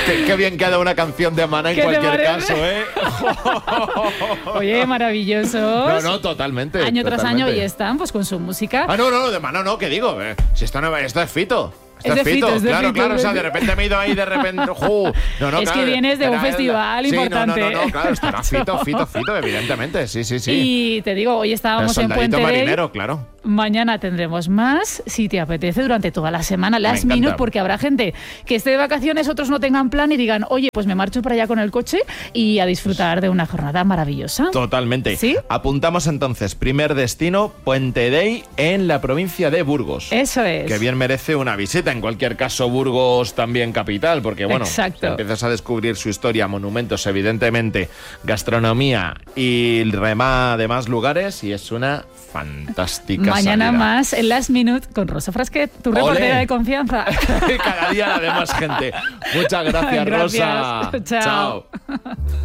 Qué bien queda una canción de Maná en cualquier caso, ¿eh? Oye, maravillosos. No, totalmente. Año tras año totalmente. y están pues con su música. No, de Maná no, ¿qué digo? Si esto es Fito. Es de Fito, es de claro, Fito, claro, o sea, de repente me he ido ahí, de repente, Es claro, que vienes de un festival importante. No, claro, estará Fito, evidentemente, sí. Y te digo, hoy estábamos en Puente marinero, Day. claro. Mañana tendremos más, si te apetece, durante toda la semana, last minute, porque habrá gente que esté de vacaciones, otros no tengan plan y digan, oye, pues me marcho para allá con el coche y a disfrutar de una jornada maravillosa. Totalmente. ¿Sí? Apuntamos entonces, primer destino, Puente Day en la provincia de Burgos. Eso es. Que bien merece una visita. En cualquier caso, Burgos también capital, porque bueno, empiezas a descubrir su historia, monumentos, evidentemente, gastronomía y demás lugares, y es una fantástica Mañana salida. más en Last Minute con Rosa Frasquet, tu reportera de confianza. Cada día la de más gente. Muchas gracias, Gracias. Rosa. Chao. Chao.